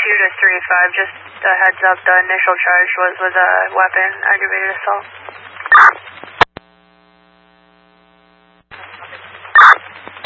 to 3-5, just a heads up, the initial charge was with a weapon, aggravated assault.